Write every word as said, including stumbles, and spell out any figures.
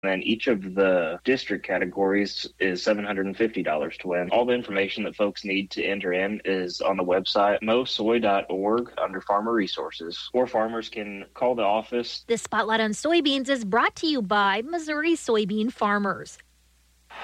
And each of the district categories is seven hundred fifty dollars to win. All the information that folks need to enter in is on the website mo soy dot org under Farmer Resources, or farmers can call the office. This Spotlight on Soybeans is brought to you by Missouri Soybean Farmers.